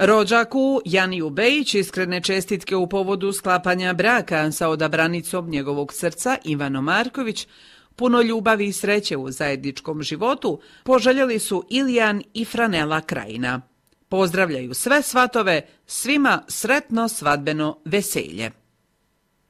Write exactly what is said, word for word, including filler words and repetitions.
Rođaku Janiju Bejić iskrene čestitke u povodu sklapanja braka sa odabranicom njegovog srca Ivanom Marković, puno ljubavi i sreće u zajedničkom životu, poželjeli su Ilijan i Franela Krajina. Pozdravljaju sve svatove, svima sretno svadbeno veselje.